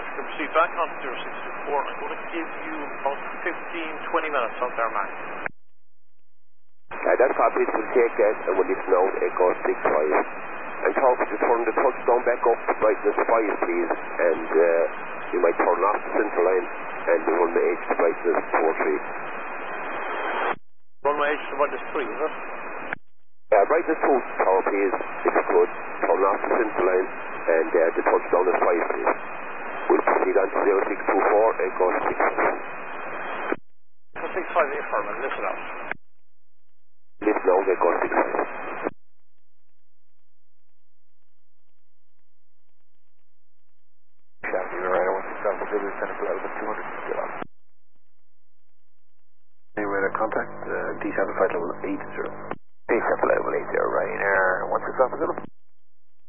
right to proceed back on 0624. I'm going to give you about 15-20 minutes out there, Max. That's copy. We'll take that and we'll listen out Echo 65. And talk to turn the touchdown back up to brightness 5, please. And you might turn off the central line and the runway H to brightness 4-3. Runway H to brightness 3, is it? Brightness 2 tower, please, if you could. Turn off the central line and the touchdown is 5, please. We'll proceed on to 0624 Echo 65. Echo 65 affirm and listen out. Listen out Echo 65. Radar contact, D7 flight level 80. D7 level 80, Ryanair 16 Alpha Zulu.